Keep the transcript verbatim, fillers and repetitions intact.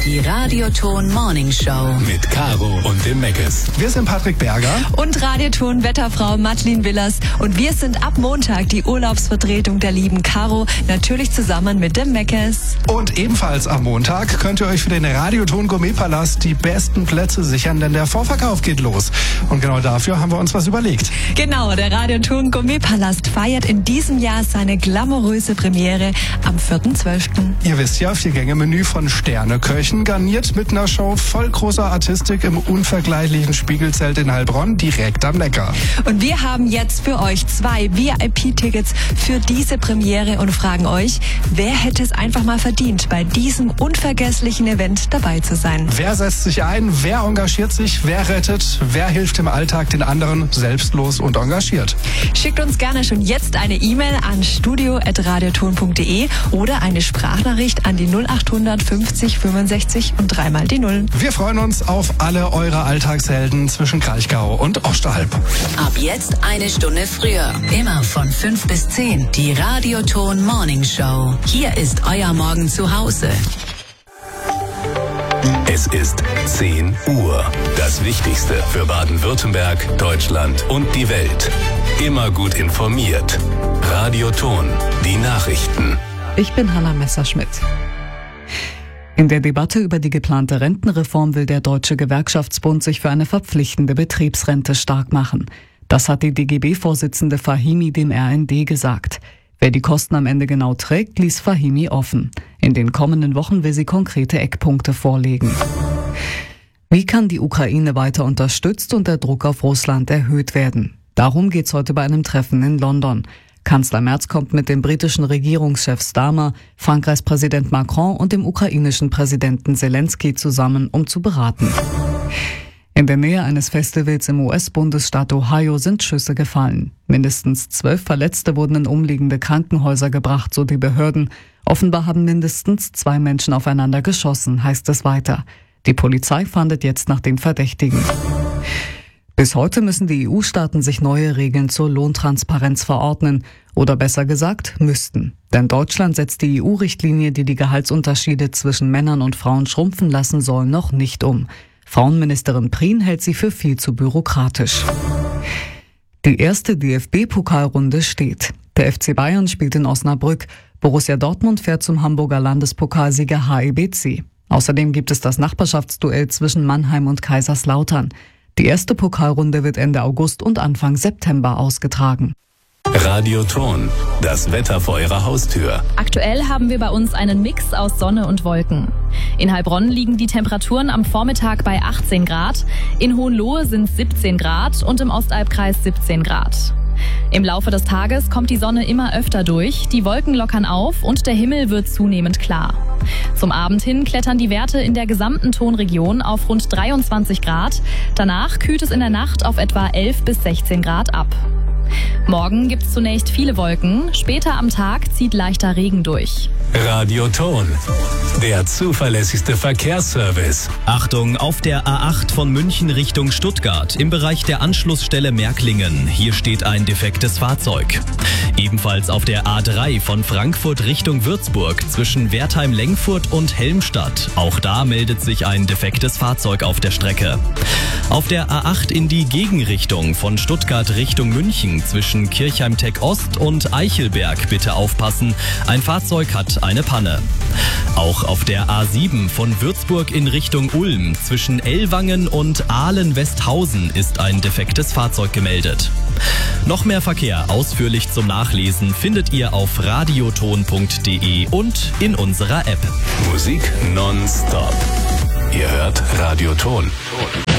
Die Radioton Morning Show. Mit Caro und dem Meckes. Wir sind Patrick Berger. Und Radioton Wetterfrau Madeleine Willers. Und wir sind ab Montag die Urlaubsvertretung der lieben Caro. Natürlich zusammen mit dem Meckes. Und ebenfalls am Montag könnt ihr euch für den Radioton Gourmetpalast die besten Plätze sichern, denn der Vorverkauf geht los. Und genau dafür haben wir uns was überlegt. Genau, der Radioton Gourmetpalast feiert in diesem Jahr seine glamouröse Premiere am vierten zwölften Ihr wisst ja, Vier-Gänge-Menü von Sterneköchen, garniert mit einer Show voll großer Artistik im unvergleichlichen Spiegelzelt in Heilbronn, direkt am Neckar. Und wir haben jetzt für euch zwei V I P-Tickets für diese Premiere und fragen euch, wer hätte es einfach mal verdient, bei diesem unvergesslichen Event dabei zu sein? Wer setzt sich ein, wer engagiert sich, wer rettet, wer hilft im Alltag den anderen selbstlos und engagiert? Schickt uns gerne schon jetzt eine E-Mail an studio at radioton punkt de oder eine Sprachnachricht an die null acht hundert fünfzig fünfundsechzig und dreimal die Null. Wir freuen uns auf alle eure Alltagshelden zwischen Kraichgau und Osterhalb. Ab jetzt eine Stunde früher. Immer von fünf bis zehn. Die Radioton Morning Show. Hier ist euer Morgen zu Hause. Es ist zehn Uhr. Das Wichtigste für Baden-Württemberg, Deutschland und die Welt. Immer gut informiert. Radioton. Die Nachrichten. Ich bin Hanna Messerschmidt. In der Debatte über die geplante Rentenreform will der Deutsche Gewerkschaftsbund sich für eine verpflichtende Betriebsrente stark machen. Das hat die D G B-Vorsitzende Fahimi dem R N D gesagt. Wer die Kosten am Ende genau trägt, ließ Fahimi offen. In den kommenden Wochen will sie konkrete Eckpunkte vorlegen. Wie kann die Ukraine weiter unterstützt und der Druck auf Russland erhöht werden? Darum geht's heute bei einem Treffen in London. Kanzler Merz kommt mit dem britischen Regierungschef Starmer, Frankreichs Präsident Macron und dem ukrainischen Präsidenten Zelensky zusammen, um zu beraten. In der Nähe eines Festivals im U S-Bundesstaat Ohio sind Schüsse gefallen. Mindestens zwölf Verletzte wurden in umliegende Krankenhäuser gebracht, so die Behörden. Offenbar haben mindestens zwei Menschen aufeinander geschossen, heißt es weiter. Die Polizei fahndet jetzt nach den Verdächtigen. Bis heute müssen die E U-Staaten sich neue Regeln zur Lohntransparenz verordnen. Oder besser gesagt, müssten. Denn Deutschland setzt die E U-Richtlinie, die die Gehaltsunterschiede zwischen Männern und Frauen schrumpfen lassen soll, noch nicht um. Frauenministerin Prien hält sie für viel zu bürokratisch. Die erste D F B-Pokalrunde steht. Der F C Bayern spielt in Osnabrück. Borussia Dortmund fährt zum Hamburger Landespokalsieger H E B C. Außerdem gibt es das Nachbarschaftsduell zwischen Mannheim und Kaiserslautern. Die erste Pokalrunde wird Ende August und Anfang September ausgetragen. Radioton. Das Wetter vor eurer Haustür. Aktuell haben wir bei uns einen Mix aus Sonne und Wolken. In Heilbronn liegen die Temperaturen am Vormittag bei achtzehn Grad, in Hohenlohe sind siebzehn Grad und im Ostalbkreis siebzehn Grad. Im Laufe des Tages kommt die Sonne immer öfter durch, die Wolken lockern auf und der Himmel wird zunehmend klar. Zum Abend hin klettern die Werte in der gesamten Tonregion auf rund dreiundzwanzig Grad. Danach kühlt es in der Nacht auf etwa elf bis sechzehn Grad ab. Morgen gibt's zunächst viele Wolken, später am Tag zieht leichter Regen durch. Radioton. Der zuverlässigste Verkehrsservice. Achtung, auf der A acht von München Richtung Stuttgart im Bereich der Anschlussstelle Märklingen. Hier steht ein defektes Fahrzeug. Ebenfalls auf der A drei von Frankfurt Richtung Würzburg zwischen Wertheim-Lengfurt und Helmstadt. Auch da meldet sich ein defektes Fahrzeug auf der Strecke. Auf der A acht in die Gegenrichtung von Stuttgart Richtung München zwischen Kirchheim-Tech Ost und Eichelberg bitte aufpassen. Ein Fahrzeug hat eine Panne. Auch auf der A sieben von Würzburg in Richtung Ulm zwischen Ellwangen und Ahlen-Westhausen ist ein defektes Fahrzeug gemeldet. Noch mehr Verkehr ausführlich zum Nachlesen findet ihr auf radioton punkt de und in unserer App. Musik nonstop. Ihr hört Radioton.